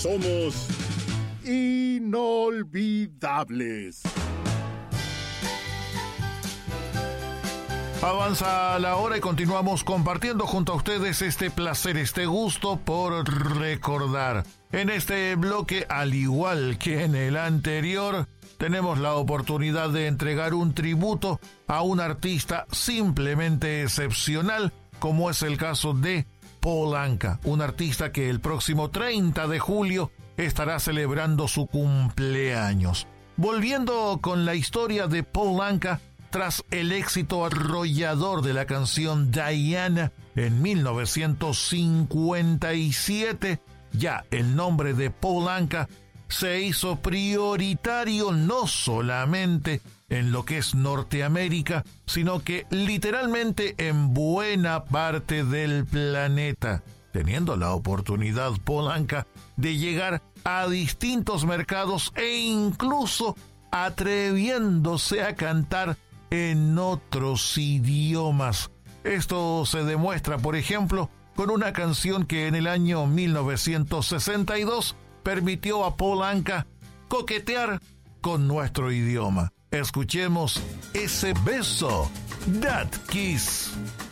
somos inolvidables. Avanza la hora y continuamos compartiendo junto a ustedes este placer, este gusto por recordar. En este bloque, al igual que en el anterior, tenemos la oportunidad de entregar un tributo a un artista simplemente excepcional, como es el caso de Paul Anka, un artista que el próximo 30 de julio estará celebrando su cumpleaños. Volviendo con la historia de Paul Anka, tras el éxito arrollador de la canción Diana en 1957, ya el nombre de Paul Anka se hizo prioritario no solamente en lo que es Norteamérica, sino que literalmente en buena parte del planeta, teniendo la oportunidad Paul Anka de llegar a distintos mercados e incluso atreviéndose a cantar en otros idiomas. Esto se demuestra, por ejemplo, con una canción que en el año 1962 permitió a Paul Anka coquetear con nuestro idioma. Escuchemos ese beso, That Kiss.